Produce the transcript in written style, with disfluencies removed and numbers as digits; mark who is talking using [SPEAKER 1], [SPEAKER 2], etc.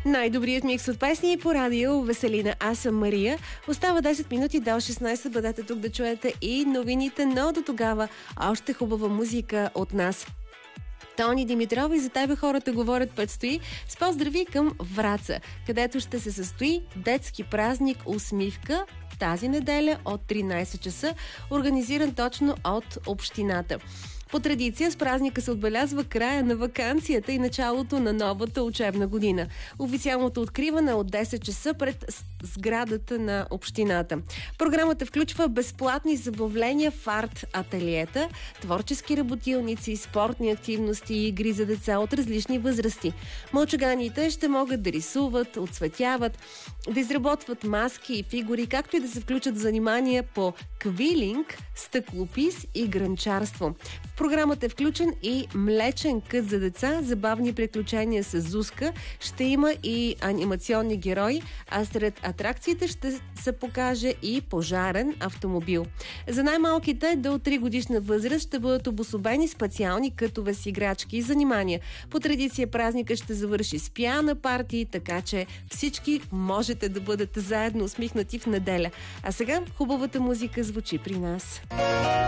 [SPEAKER 1] Най-добрият микс от песни по радио Веселина. Аз съм Мария. Остава 10 минути до 16. Бъдете тук да чуете и новините, но до тогава още хубава музика от нас. Тони Димитрова и за тебе хората говорят предстои с поздрави към Враца, където ще се състои детски празник Усмивка тази неделя от 13 часа, организиран точно от общината. По традиция с празника се отбелязва края на ваканцията и началото на новата учебна година. Официалното откриване е от 10 часа пред сградата на общината. Програмата включва безплатни забавления в арт-ателиета, творчески работилници, спортни активности и игри за деца от различни възрасти. Мълчуганите ще могат да рисуват, отцветяват, да изработват маски и фигури, както и да се включат в занимания по квилинг, стъклопис и гранчарство. В програмата е включен и млечен кът за деца, забавни приключения с Зузка, ще има и анимационни герои, а сред атракциите ще се покаже и пожарен автомобил. За най-малките до 3 годишна възраст ще бъдат обособени специални кътове с играчки и занимания. По традиция празника ще завърши с пиана партии, така че всички можете да бъдете заедно усмихнати в неделя. А сега хубавата музика звучи при нас.